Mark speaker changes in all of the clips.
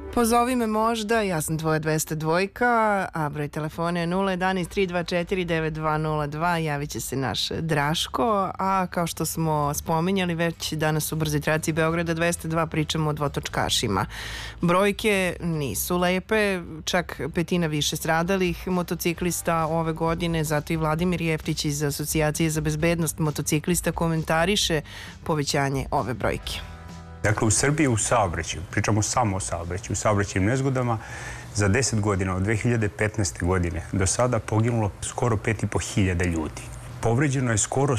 Speaker 1: Pozovi me možda, ja sam tvoja 202, a broj telefona je 011 324 9202, javit će se naš Draško, a kao što smo spominjali već danas u brzoj trasi Beograda 202 pričamo o dvotočkašima. Brojke nisu lepe, čak petina više stradalih motociklista ove godine, zato i Vladimir Jeftić iz Asocijacije za bezbednost motociklista komentariše povećanje ove brojke.
Speaker 2: Dakle, u Srbiji u saobraćaju, pričamo samo o saobraćaju, u saobraćajnim nezgodama, za 10 godina, od 2015. godine do sada poginulo skoro 5.500 ljudi. Povređeno je skoro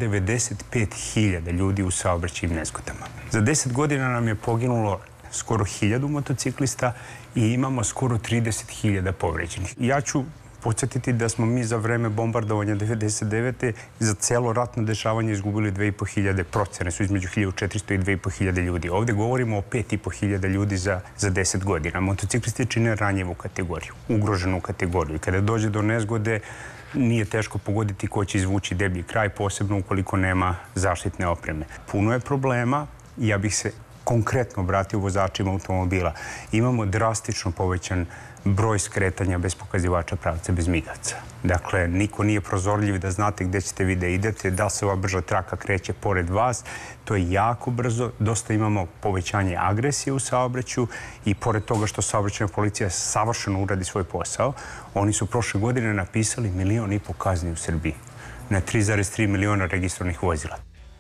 Speaker 2: 195.000 ljudi u saobraćajnim nezgodama. Za 10 godina nam je poginulo skoro 1000 motociklista i imamo skoro 30.000 povređenih. Ja ću podsjetiti da smo mi za vreme bombardovanja 1999. za celo ratno dešavanje izgubili 2.500, procene su između 1.400 i 2.500 ljudi. Ovdje govorimo o 5.500 ljudi za 10 godina. Motociklisti čine ranjivu kategoriju, ugroženu kategoriju. I kada dođe do nezgode, nije teško pogoditi ko će izvući deblji kraj, posebno ukoliko nema zaštitne opreme. Puno je problema, ja bih se konkretno obratio vozačima automobila. Imamo drastično povećan broj skretanja bez pokazivača pravca, bez migaca. Dakle, niko nije prozorljiv da znate gde ćete vi da idete, da se ova brža traka kreće pored vas. To je jako brzo. Dosta imamo povećanje agresije u saobraćaju i pored toga što saobraćajna policija savršeno uradi svoj posao, oni su prošle godine napisali 1,5 miliona kazni u Srbiji na 3,3 miliona registrovanih vozila.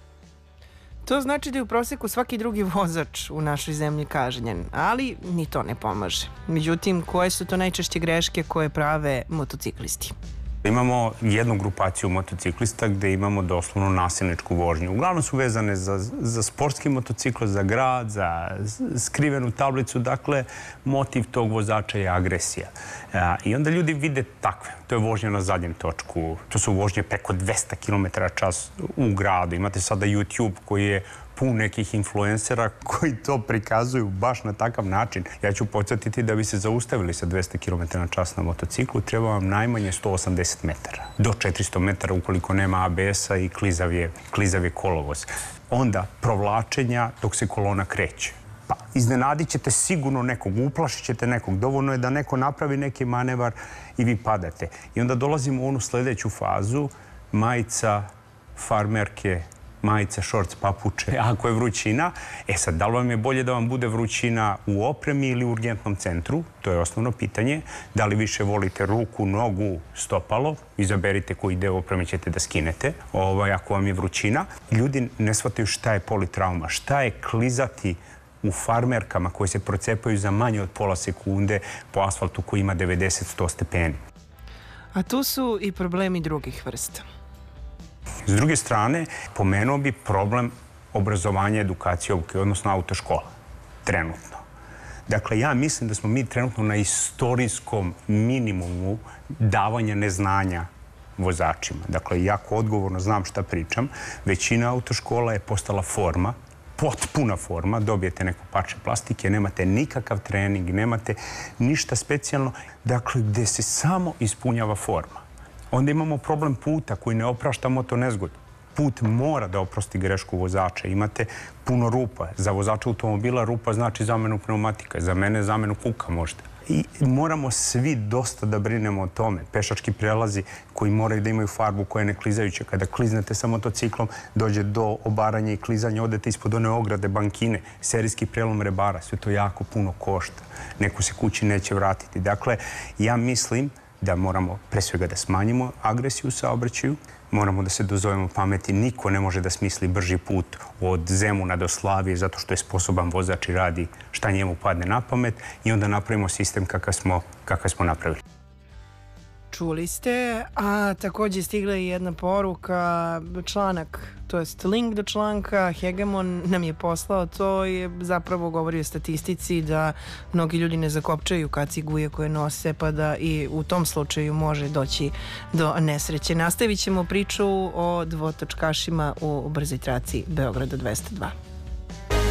Speaker 1: To znači da je u proseku svaki drugi vozač u našoj zemlji kažnjen, ali ni to ne pomaže. Međutim, koje su to najčešće greške koje prave motociklisti?
Speaker 2: Imamo jednu grupaciju motociklista gde imamo doslovno nasilničku vožnju. Uglavnom su vezane za sportski motocikl, za grad, za skrivenu tablicu. Dakle, motiv tog vozača je agresija. I onda ljudi vide takve. To je vožnja na zadnjem točku. To su vožnje preko 200 km/h u gradu. Imate sada YouTube koji je pun nekih influencera koji to prikazuju baš na takav način. Ja ću podsjetiti da bi se zaustavili sa 200 km/h na motociklu, treba vam najmanje 180 metara. Do 400 metara ukoliko nema ABS-a i klizav je kolovoz. Onda provlačenja dok se kolona kreće. Pa iznenadit ćete sigurno nekog, uplašit ćete nekog. Dovoljno je da neko napravi neki manevar i vi padate. I onda dolazimo u onu sljedeću fazu, majica, farmerke, majica, šorc, papuče, ako je vrućina. Sad, da li vam je bolje da vam bude vrućina u opremi ili u urgentnom centru? To je osnovno pitanje. Da li više volite ruku, nogu, stopalo? Izaberite koji deo opreme ćete da skinete, ako vam je vrućina. Ljudi ne shvataju šta je politrauma, šta je klizati u farmerkama koje se procepaju za manje od pola sekunde po asfaltu koji ima 90-100 stepeni.
Speaker 1: A tu su i problemi drugih vrsta.
Speaker 2: S druge strane, pomenuo bi problem obrazovanja, edukacije, odnosno autoškola. Trenutno. Dakle, ja mislim da smo mi trenutno na istorijskom minimumu davanja neznanja vozačima. Dakle, jako odgovorno znam šta pričam. Većina autoškola je postala forma, potpuna forma, dobijete neko parče plastike, nemate nikakav trening, nemate ništa specijalno, dakle, gde se samo ispunjava forma. Onda imamo problem puta koji ne oprašta motonezgodu. Put mora da oprosti grešku vozača. Imate puno rupa. Za vozača automobila rupa znači zamenu pneumatika. Za mene zamenu kuka možda. I moramo svi dosta da brinemo o tome. Pešački prelazi koji moraju da imaju farbu koja je neklizajuća. Kada kliznete sa motociklom, dođe do obaranja i klizanja, odete ispod one ograde, bankine, serijski prelom rebara. Sve to jako puno košta. Neko se kući neće vratiti. Dakle, ja mislim da moramo pre svega da smanjimo agresiju u saobraćaju, moramo da se dozovemo pameti. Niko ne može da smisli brži put od Zemuna do Slavije zato što je sposoban vozač i radi šta njemu padne na pamet i onda napravimo sistem kakav smo napravili.
Speaker 1: Čuli ste, a također stigla je jedna poruka, članak, to jest link do članka, Hegemon nam je poslao to i zapravo govori o statistici da mnogi ljudi ne zakopčaju kaciguje koje nose, pa da i u tom slučaju može doći do nesreće. Nastavit ćemo priču o dvotočkašima u brzoj traci Beograda 202.